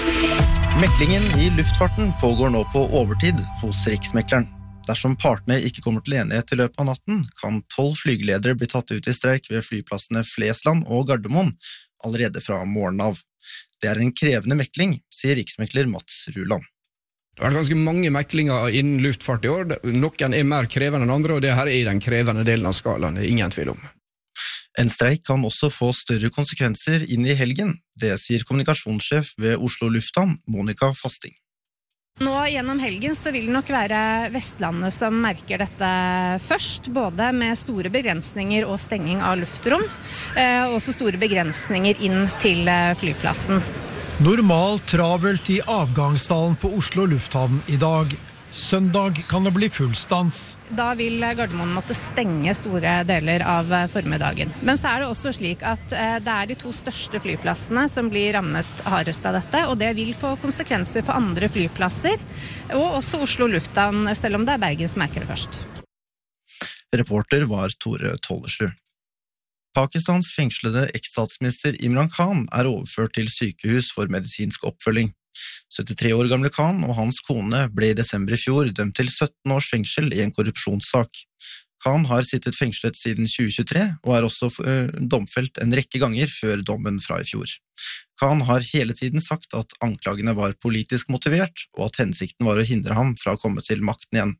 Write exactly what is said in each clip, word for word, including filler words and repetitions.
Meklingen i luftfarten pågår nå på overtid hos Riksmekleren. Dersom partene ikke kommer til enighet i løpet av natten, kan tolv flygeledere bli tatt ut i streik ved flyplassene Flesland og Gardermoen allerede fra morgenen av. Det er en krevende mekling, sier riksmekler Mats Ruland. Det har vært ganske mange meklinger innen luftfart i år. Noen er mer krevende enn andre, og det her er i den krevende delen av skalaen, det er ingen tvil om. En streik kan også få større konsekvenser inn i helgen, det sier kommunikasjonssjef ved Oslo Lufthavn, Monica Fasting. Nå gjennom helgen så vil det nok være Vestlandet som merker dette først, både med store begrensninger og stenging av luftrom, og også store begrensninger inn til flyplassen. Normalt travelt i avgangshallen på Oslo Lufthavn i dag. Søndag kan det bli full stans. Da vil Gardermoen måtte stenge store deler av formiddagen. Men så er det også slik at det er de to største flyplassene som blir rammet hardest av dette, og det vil få konsekvenser for andre flyplasser, og også Oslo Lufthavn, selv om det er Bergen som merker det først. Reporter var Tore Tollersrud. Pakistans fengslede eks-statsminister Imran Khan er overført til sykehus for medisinsk oppfølging. syttitre år gamle Khan og hans kone ble i desember i fjor dømt til sytten års fengsel i en korrupsjonssak. Khan har sittet fengslet siden tjue tjuetre og er også uh, domfelt en rekke ganger før dommen fra i fjor. Khan har hele tiden sagt at anklagene var politisk motivert og at hensikten var å hindre ham fra å komme til makten igjen.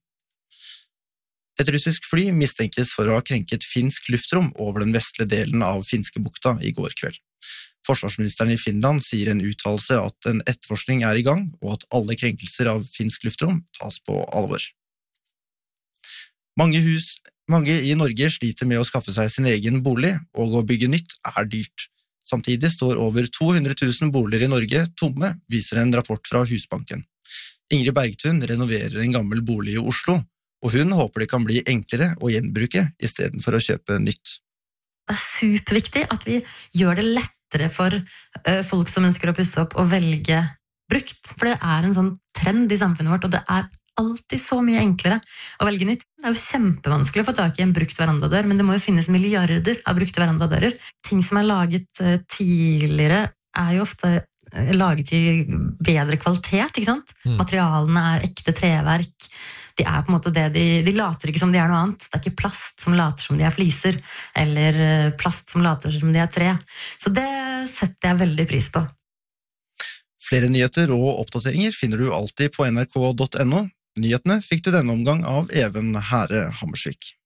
Et russisk fly mistenkes for å ha krenket finsk luftrom over den vestlige delen av Finskebukta i går kveld. Forsvarsministeren i Finland sier en uttalelse at en etterforskning er i gang, og at alle krenkelser av finsk luftrom tas på alvor. Mange hus, mange i Norge sliter med å skaffe seg sin egen bolig, og å bygge nytt er dyrt. Samtidig står over to hundre tusen boliger i Norge tomme, viser en rapport fra Husbanken. Ingrid Bergtun renoverer en gammel bolig i Oslo, og hun håper det kan bli enklere å gjenbruke i stedet for å kjøpe nytt. Det er superviktig at vi gjør det lettere for uh, folk som ønsker å pusse opp og velge brukt. For det er en sånn trend i samfunnet vårt, og det er alltid så mye enklere å velge nytt. Det er jo kjempevanskelig å få tak i en brukt verandadør, men det må jo finnes milliarder av brukte verandadører. Ting som er laget uh, tidligere er jo ofte uh, laget i bedre kvalitet, ikke sant? Mm. Materialene er ekte treverk. De er på en måte det, de, de later ikke som de er noe annet. Det er ikke plast som later som de er fliser, eller plast som later som de er tre. Så det setter jeg veldig pris på. Flere nyheter og oppdateringer finner du alltid på n r k punktum n o. Nyhetene fikk du denne omgang av Even Herre Hammersvik.